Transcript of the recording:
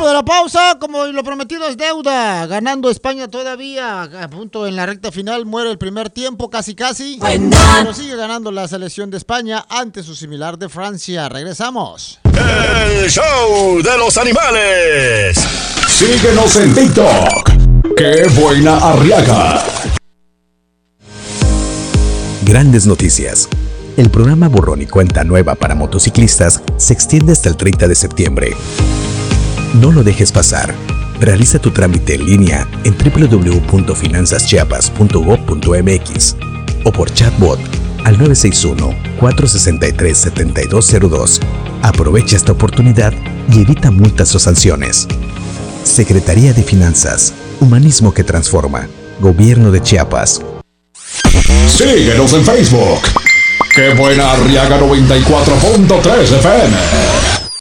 de la pausa, como lo prometido es deuda. Ganando España todavía, a punto en la recta final, muere el primer tiempo, casi. Pero sigue ganando la selección de España ante su similar de Francia. Regresamos. El show de los animales. Síguenos en TikTok. ¡Qué buena Arriaga! Grandes noticias. El programa Borrón y Cuenta Nueva para motociclistas se extiende hasta el 30 de septiembre. No lo dejes pasar. Realiza tu trámite en línea en www.finanzaschiapas.gov.mx o por chatbot al 961-463-7202. Aprovecha esta oportunidad y evita multas o sanciones. Secretaría de Finanzas, Humanismo que Transforma, Gobierno de Chiapas. Síguenos en Facebook. ¡Qué buena Arriaga 94.3 FM!